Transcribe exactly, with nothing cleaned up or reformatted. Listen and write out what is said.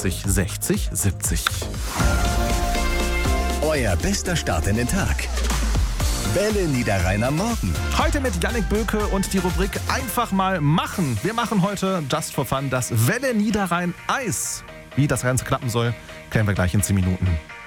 sechzig siebzig. Euer bester Start in den Tag. Welle Niederrhein am Morgen. Heute mit Yannick Böke und die Rubrik Einfach mal machen. Wir machen heute just for fun das Welle Niederrhein Eis. Wie das Ganze klappen soll, klären wir gleich in zehn Minuten.